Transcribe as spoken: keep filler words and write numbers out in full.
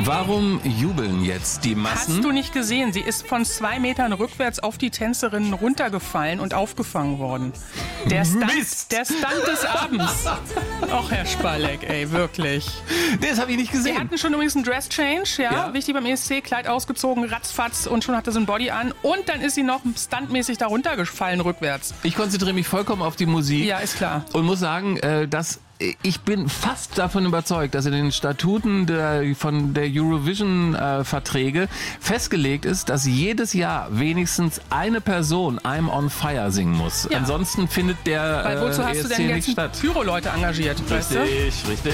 Warum jubeln jetzt die Massen? Hast du nicht gesehen? Sie ist von zwei Metern rückwärts auf die Tänzerin runtergefallen und aufgefangen worden. Der Stunt, Mist. der Stunt des Abends. Ach, Herr Spalleck, ey, wirklich. Das habe ich nicht Sie gesehen. hatten schon übrigens einen Dress-Change, ja, Ja. wichtig beim E S C, Kleid ausgezogen, ratzfatz und schon hatte sie ein Body an. Und dann ist sie noch stuntmäßig da runtergefallen rückwärts. Ich konzentriere mich vollkommen auf die Musik. Ja, ist klar. Und muss sagen, äh, dass ich bin fast davon überzeugt, dass in den Statuten der, von der Eurovision-Verträge festgelegt ist, dass jedes Jahr wenigstens eine Person I'm on Fire singen muss. Ja. Ansonsten findet der Weil wozu äh, hast E du S C denn nicht jetzt statt. Pyro-Leute engagiert, weißt du? Richtig, richtig.